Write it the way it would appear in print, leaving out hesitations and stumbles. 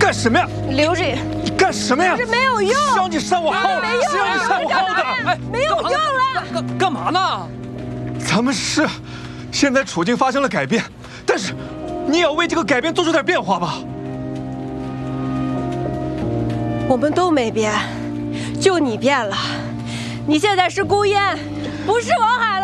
干什么呀？ 刘志， 你干什么呀？ 这没有用， 谁让你删我号的？谁让你删我号的？ 哎， 没有用了。 干嘛呢？ 咱们是，现在处境发生了改变，但是你也要为这个改变做出点变化吧？ 我们都没变，就你变了。你现在是孤雁，不是王海。